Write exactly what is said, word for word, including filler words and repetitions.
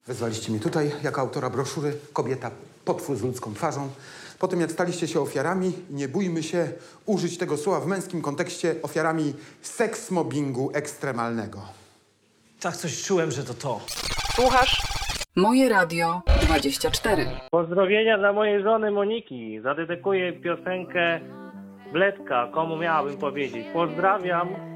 Wezwaliście mnie tutaj jako autora broszury Kobieta, potwór z ludzką twarzą. Po tym, jak staliście się ofiarami, nie bójmy się użyć tego słowa w męskim kontekście, ofiarami seksmobbingu ekstremalnego. Tak coś czułem, że to to. Słuchasz? Moje Radio dwadzieścia cztery. Pozdrowienia dla mojej żony Moniki. Zadedykuję piosenkę Bledka. Komu miałabym powiedzieć? Pozdrawiam.